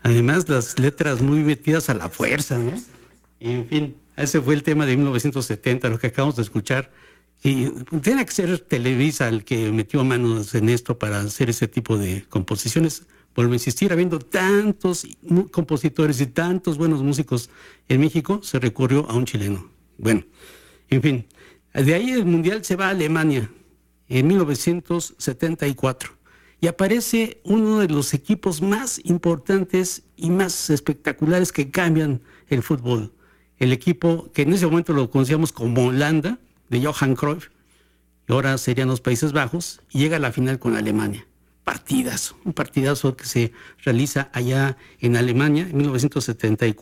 Además, las letras muy metidas a la fuerza, ¿no? Y, en fin, ese fue el tema de 1970, lo que acabamos de escuchar. Y tiene que ser Televisa el que metió manos en esto para hacer ese tipo de composiciones. Vuelvo a insistir, habiendo tantos compositores y tantos buenos músicos en México, se recurrió a un chileno. Bueno, en fin, de ahí el Mundial se va a Alemania en 1974 y aparece uno de los equipos más importantes y más espectaculares que cambian el fútbol. El equipo que en ese momento lo conocíamos como Holanda, de Johan Cruyff, y ahora serían los Países Bajos, y llega a la final con Alemania. Un partidazo que se realiza allá en Alemania en 1974.